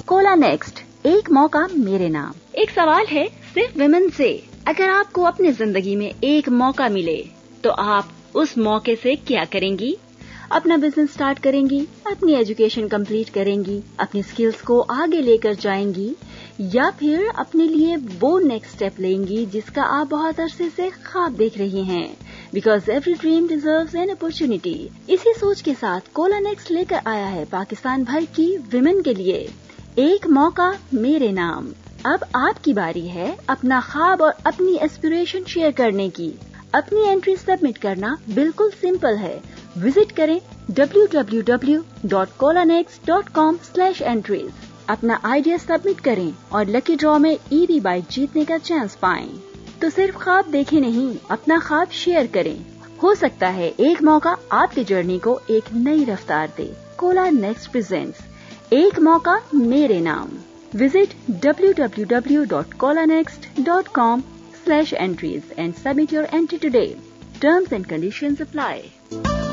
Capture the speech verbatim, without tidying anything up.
Cola next, एक मौका मेरे नाम। एक सवाल है सिर्फ विमेन से, अगर आपको अपनी जिंदगी में एक मौका मिले तो आप उस मौके से क्या करेंगी? अपना बिजनेस स्टार्ट करेंगी, अपनी एजुकेशन कंप्लीट करेंगी, अपनी स्किल्स को आगे लेकर जाएंगी, या फिर अपने लिए वो नेक्स्ट स्टेप लेंगी जिसका आप बहुत अरसे से ख्वाब देख रही हैं? Because every dream deserves an opportunity. इसी सोच के साथ कोला नेक्स्ट लेकर आया है पाकिस्तान भर की विमेन के लिए एक मौका मेरे नाम। अब आपकी बारी है अपना ख्वाब और अपनी एस्पिरेशन शेयर करने की। अपनी एंट्री सबमिट करना बिल्कुल सिंपल है। विजिट करें W W W dot Cola next dot com slash entries. अपना आइडिया सबमिट करें और लकी ड्रॉ में ईवी बाइक जीतने का चांस पाएं। तो सिर्फ ख्वाब देखें नहीं, अपना ख्वाब शेयर करें। हो सकता है एक मौका आपकी जर्नी को एक नई रफ्तार दे। कोला नेक्स्ट प्रेजेंट्स एक मौका मेरे नाम। Visit W W W dot Cola next dot com slash entries and submit your entry today. Terms and conditions apply.